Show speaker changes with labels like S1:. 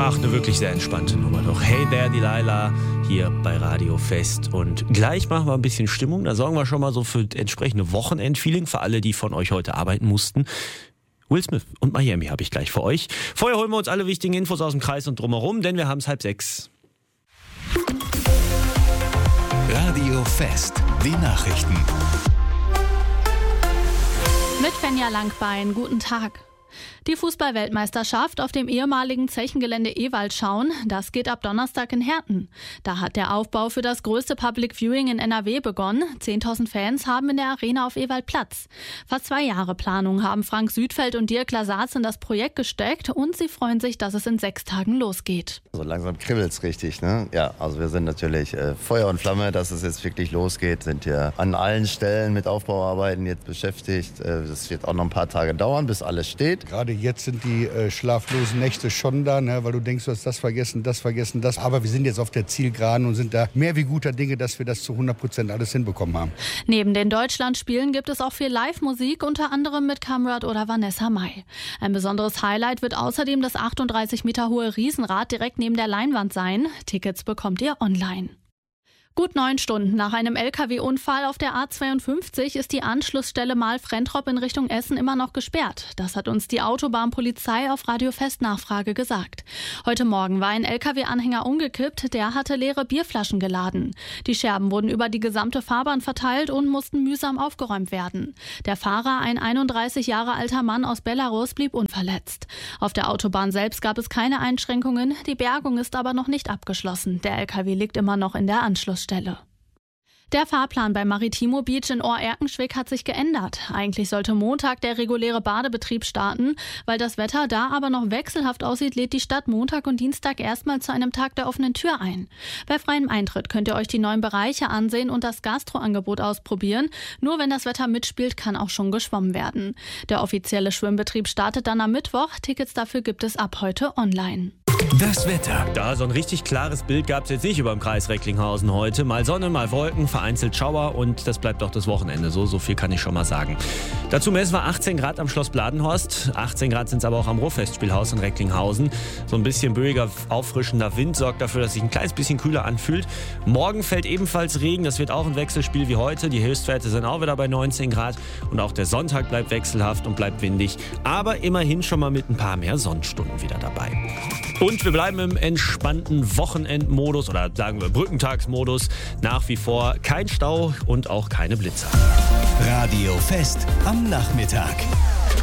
S1: Ach, eine wirklich sehr entspannte Nummer doch. Hey there, Delilah, hier bei Radio Fest. Und gleich machen wir ein bisschen Stimmung. Da sorgen wir schon mal so für entsprechende Wochenendfeeling für alle, die von euch heute arbeiten mussten. Will Smith und Miami habe ich gleich für euch. Vorher holen wir uns alle wichtigen Infos aus dem Kreis und drumherum, denn wir haben es 5:30.
S2: Radio Fest, die Nachrichten.
S3: Mit Fenja Langbein, guten Tag. Die Fußball-Weltmeisterschaft auf dem ehemaligen Zechengelände Ewaldsschauen, das geht ab Donnerstag in Herten. Da hat der Aufbau für das größte Public Viewing in NRW begonnen. 10.000 Fans haben in der Arena auf Ewald Platz. Fast 2 Jahre Planung haben Frank Südfeld und Dirk Lasatz in das Projekt gesteckt und sie freuen sich, dass es in 6 Tagen losgeht.
S4: So langsam kribbelt's richtig, ne? Ja, also wir sind natürlich Feuer und Flamme, dass es jetzt wirklich losgeht. Sind hier an allen Stellen mit Aufbauarbeiten jetzt beschäftigt. Das wird auch noch ein paar Tage dauern, bis alles steht.
S5: Gerade jetzt sind die schlaflosen Nächte schon da, ne? Weil du denkst, du hast das vergessen, das. Aber wir sind jetzt auf der Zielgeraden und sind da mehr wie guter Dinge, dass wir das zu 100% alles hinbekommen haben.
S3: Neben den Deutschlandspielen gibt es auch viel Live-Musik, unter anderem mit Kamrat oder Vanessa Mai. Ein besonderes Highlight wird außerdem das 38 Meter hohe Riesenrad direkt neben der Leinwand sein. Tickets bekommt ihr online. Gut 9 Stunden nach einem LKW-Unfall auf der A52 ist die Anschlussstelle Mahl-Frentrop in Richtung Essen immer noch gesperrt. Das hat uns die Autobahnpolizei auf Radio Fest Nachfrage gesagt. Heute Morgen war ein LKW-Anhänger umgekippt, der hatte leere Bierflaschen geladen. Die Scherben wurden über die gesamte Fahrbahn verteilt und mussten mühsam aufgeräumt werden. Der Fahrer, ein 31 Jahre alter Mann aus Belarus, blieb unverletzt. Auf der Autobahn selbst gab es keine Einschränkungen, die Bergung ist aber noch nicht abgeschlossen. Der LKW liegt immer noch in der Anschlussstelle. Der Fahrplan beim Maritimo Beach in Ohr-Erkenschwick hat sich geändert. Eigentlich sollte Montag der reguläre Badebetrieb starten. Weil das Wetter da aber noch wechselhaft aussieht, lädt die Stadt Montag und Dienstag erstmal zu einem Tag der offenen Tür ein. Bei freiem Eintritt könnt ihr euch die neuen Bereiche ansehen und das Gastroangebot ausprobieren. Nur wenn das Wetter mitspielt, kann auch schon geschwommen werden. Der offizielle Schwimmbetrieb startet dann am Mittwoch. Tickets dafür gibt es ab heute online.
S2: Das Wetter.
S1: Da so ein richtig klares Bild gab es jetzt nicht über dem Kreis Recklinghausen heute. Mal Sonne, mal Wolken, vereinzelt Schauer und das bleibt auch das Wochenende so. So viel kann ich schon mal sagen. Dazu messen wir 18 Grad am Schloss Bladenhorst. 18 Grad sind es aber auch am Ruhrfestspielhaus in Recklinghausen. So ein bisschen böiger, auffrischender Wind sorgt dafür, dass sich ein kleines bisschen kühler anfühlt. Morgen fällt ebenfalls Regen. Das wird auch ein Wechselspiel wie heute. Die Höchstwerte sind auch wieder bei 19 Grad. Und auch der Sonntag bleibt wechselhaft und bleibt windig. Aber immerhin schon mal mit ein paar mehr Sonnenstunden wieder dabei. Und wir bleiben im entspannten Wochenendmodus oder sagen wir Brückentagsmodus. Nach wie vor kein Stau und auch keine Blitzer.
S2: Radio Fest am Nachmittag.